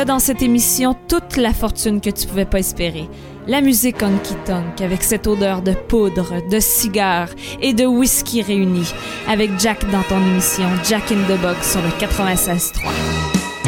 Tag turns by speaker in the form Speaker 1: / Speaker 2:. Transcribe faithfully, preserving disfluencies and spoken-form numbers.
Speaker 1: dans cette émission toute la fortune que tu pouvais pas espérer. La musique honky-tonk avec cette odeur de poudre, de cigare et de whisky réunis. Avec Jack dans ton émission Jack in the Box sur le quatre-vingt-seize trois.